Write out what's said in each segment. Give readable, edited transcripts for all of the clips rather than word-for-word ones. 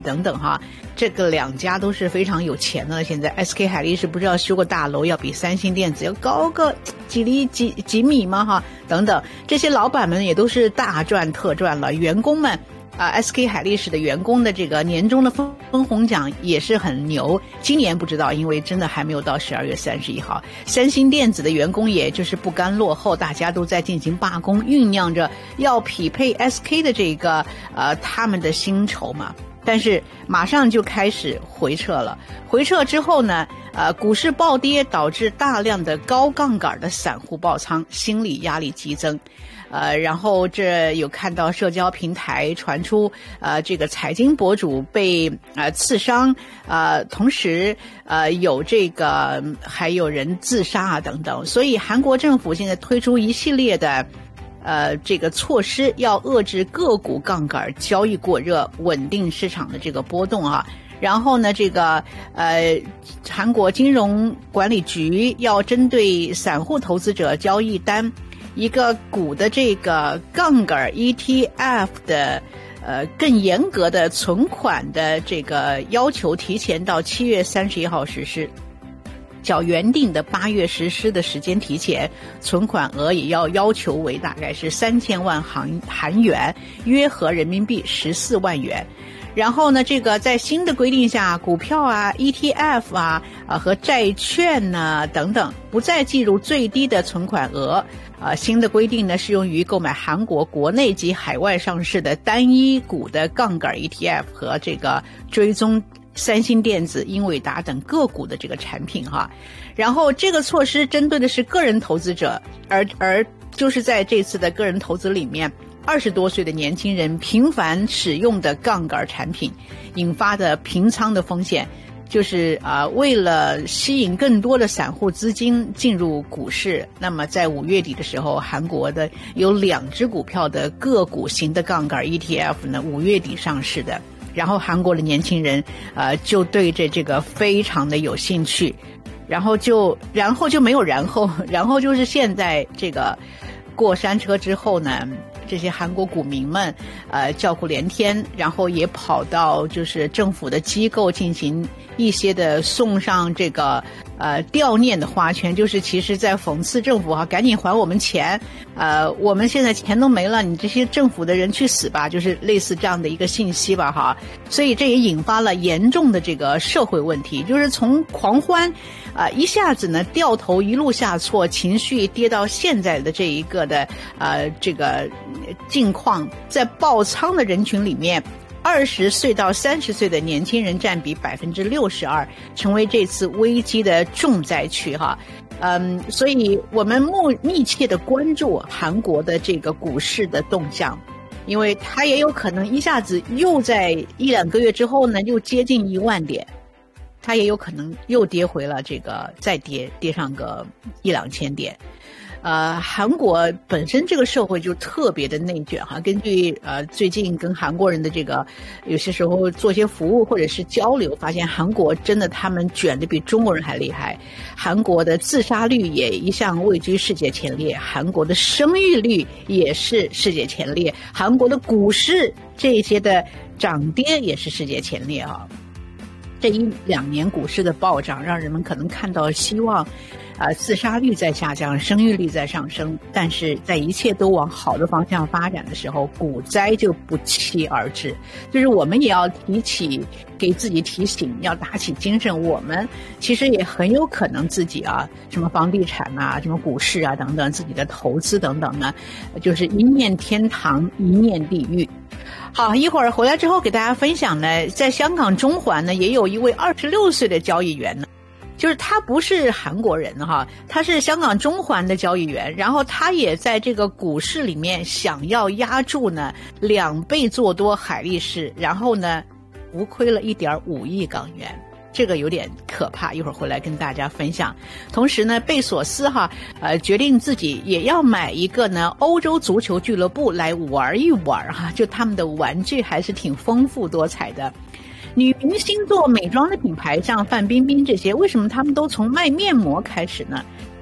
等等哈，这个两家都是非常有钱的了。现在 SK 海力士不是要修个大楼，要比三星电子要高个几米吗哈？等等，这些老板们也都是大赚特赚了。员工们SK 海力士的员工的这个年终的分红奖也是很牛。今年不知道，因为真的还没有到12月31号。三星电子的员工也就是不甘落后，大家都在进行罢工，酝酿着要匹配 SK 的这个他们的薪酬嘛。但是马上就开始回撤了，回撤之后呢，股市暴跌导致大量的高杠杆的散户爆仓，心理压力激增。然后这有看到社交平台传出这个财经博主被刺伤，同时有这个还有人自杀啊等等，所以韩国政府现在推出一系列的这个措施，要遏制个股杠杆交易过热，稳定市场的这个波动啊。然后呢，这个韩国金融管理局要针对散户投资者交易单一个股的这个杠杆 ETF 的更严格的存款的这个要求，提前到7月31号实施。较原定的8月实施的时间提前，存款额也要求为大概是3000万韩元，约合人民币14万元。然后呢，这个在新的规定下，股票啊、ETF 啊和债券呢等等，不再计入最低的存款额。新的规定呢，适用于购买韩国国内及海外上市的单一股的杠杆 ETF 和这个追踪三星电子、英伟达等个股的这个产品哈。然后这个措施针对的是个人投资者，而就是在这次的个人投资里面，20多岁的年轻人频繁使用的杠杆产品引发的平仓的风险，就是为了吸引更多的散户资金进入股市，那么在5月底的时候，韩国的有2只股票的个股型的杠杆 ETF 呢5月底上市的。然后韩国的年轻人就对这个非常的有兴趣，然后就没有然后就是现在这个过山车之后呢，这些韩国股民们叫苦连天，然后也跑到就是政府的机构进行一些的送上这个悼念的花圈，就是其实在讽刺政府赶紧还我们钱，我们现在钱都没了，你这些政府的人去死吧，就是类似这样的一个信息吧哈。所以这也引发了严重的这个社会问题，就是从狂欢一下子呢掉头一路下挫，情绪跌到现在的这一个的这个境况。在爆仓的人群里面，20岁到30岁的年轻人占比62%，成为这次危机的重灾区哈。所以我们密切的关注韩国的这个股市的动向，因为它也有可能一下子又在1-2个月之后呢，又接近1万点，它也有可能又跌回了这个再跌上个1-2千点。韩国本身这个社会就特别的内卷哈。根据最近跟韩国人的这个有些时候做些服务或者是交流，发现韩国真的他们卷得比中国人还厉害。韩国的自杀率也一向位居世界前列，韩国的生育率也是世界前列，韩国的股市这些的涨跌也是世界前列啊。这1-2年股市的暴涨，让人们可能看到希望。自杀率在下降，生育率在上升，但是在一切都往好的方向发展的时候，股灾就不期而至。就是我们也要给自己提醒，要打起精神。我们其实也很有可能自己什么房地产啊，什么股市啊等等，自己的投资等等呢，就是一念天堂，一念地狱。好，一会儿回来之后给大家分享呢，在香港中环呢，也有一位26岁的交易员呢。就是他不是韩国人哈，他是香港中环的交易员，然后他也在这个股市里面想要压住呢2倍做多海力士，然后呢浮亏了1.5亿港元，这个有点可怕，一会儿回来跟大家分享。同时呢，贝索斯决定自己也要买一个呢欧洲足球俱乐部来玩一玩哈，就他们的玩具还是挺丰富多彩的。女明星做美妆的品牌，像范冰冰这些，为什么他们都从卖面膜开始呢？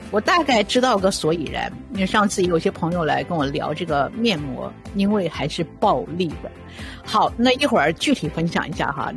我大概知道个所以然，因为上次有些朋友来跟我聊这个面膜，因为还是暴利的。好，那一会儿具体分享一下哈。